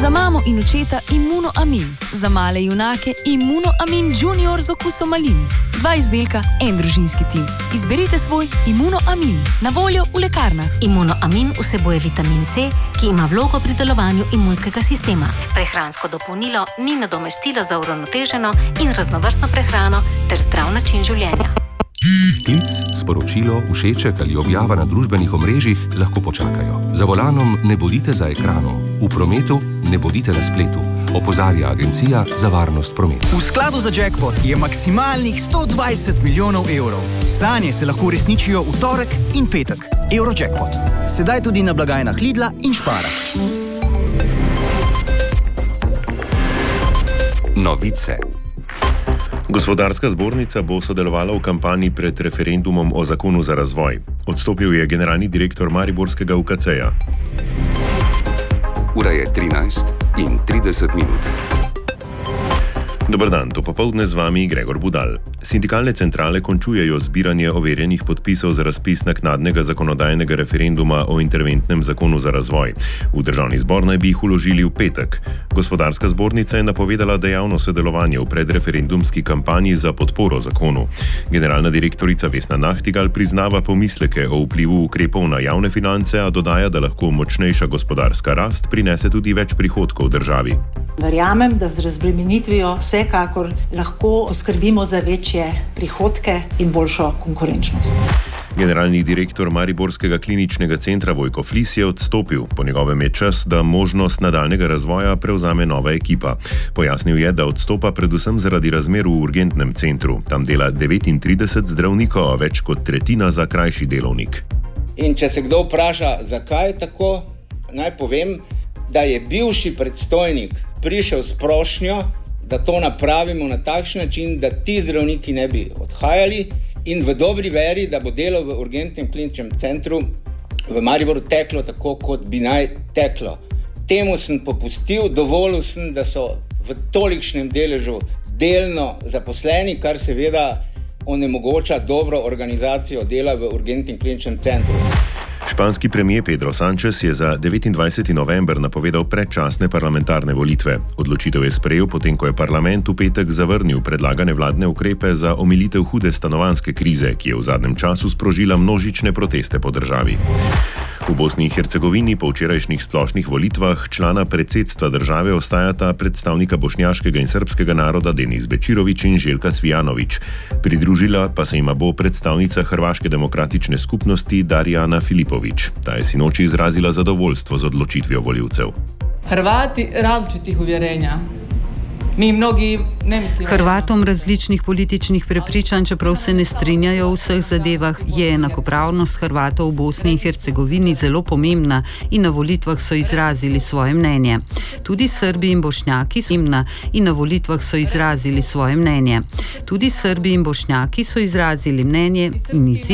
Za mamo in očeta Immunoamin, za male junake Immunoamin Junior z okusom malin. 2 izdelka, en družinski tim. Izberite svoj Immunoamin, na voljo v lekarnah. Immunoamin vsebuje vitamin C, ki ima vlogo pri delovanju imunskega sistema. Prehransko dopolnilo ni nadomestilo za uravnoteženo in raznovrstno prehrano ter zdrav način življenja. Klic, sporočilo, všeček ali objava na družbenih omrežjih lahko počakajo. Za volanom ne bodite za ekranom. V prometu ne bodite na spletu. Opozarja Agencija za varnost prometa. V skladu za jackpot je maksimalnih 120 milijonov evrov. Sanje se lahko uresničijo v torek in petek. Eurojackpot. Sedaj tudi na blagajnah Lidla in Spara. Novice. Gospodarska zbornica bo sodelovala v kampanji pred referendumom o zakonu za razvoj. Odstopil je generalni direktor mariborskega UKC-ja. Ura je 13:30. Dober dan, to popoldne z vami Gregor Budal. Sindikalne centrale končujejo zbiranje overjenih podpisov za razpis naknadnega zakonodajnega referenduma o interventnem zakonu za razvoj. V državni zbor naj bi jih vložili v petek. Gospodarska zbornica je napovedala dejavno sodelovanje v predreferendumski kampanji za podporo zakonu. Generalna direktorica Vesna Nahtigal priznava pomisleke o vplivu ukrepov na javne finance, a dodaja, da lahko močnejša gospodarska rast prinese tudi več prihodkov državi. Verjamem, da z razbremenitvijo vsekakor lahko poskrbimo za večje prihodke in boljšo konkurenčnost. Generalni direktor Mariborskega kliničnega centra Vojko Flis je odstopil. Po njegovem je čas, da možnost nadaljnega razvoja prevzame nova ekipa. Pojasnil je, da odstopa predvsem zaradi razmer v urgentnem centru. Tam dela 39 zdravnikov, a več kot tretjina za krajši delovnik. In če se kdo vpraša, zakaj je tako, naj povem, da je bivši predstojnik prišel s prošnjo, da to napravimo na takšen način, da ti zdravniki ne bi odhajali in v dobri veri, da bo delo v urgentnem kliničnem centru v Mariboru teklo tako, kot bi naj teklo. Temu sem popustil, dovolil sem, da so v tolikšnem deležu delno zaposleni, kar seveda onemogoča dobro organizacijo dela v urgentnem kliničnem centru. Španski premier Pedro Sánchez je za 29. november napovedal predčasne parlamentarne volitve. Odločitev je sprejel, potem ko je parlament v petek zavrnil predlagane vladne ukrepe za omilitev hude stanovanjske krize, ki je v zadnjem času sprožila množične proteste po državi. V Bosni in Hercegovini po včerajšnjih splošnih volitvah člana predsedstva države ostajata predstavnika bošnjaškega in srbskega naroda Denis Bečirović in Željka Cvijanović. Pridružila pa se jima bo predstavnica Hrvaške demokratične skupnosti Darijana Filipović. Ta je sinoči izrazila zadovoljstvo z odločitvijo volivcev. Hrvati različitih uvjerenja. Mi mnogi ne mislimo. Hrvatom različnih političnih prepričanj, čeprav se ne strinjajo v vseh zadevah, je enakopravnost Hrvatov v Bosni in Hercegovini zelo pomembna in na volitvah so izrazili svoje mnenje. Tudi Srbi in Bošnjaki so in na volitvah so izrazili svoje mnenje. Tudi Srbi in Bošnjaki so izrazili mnenje in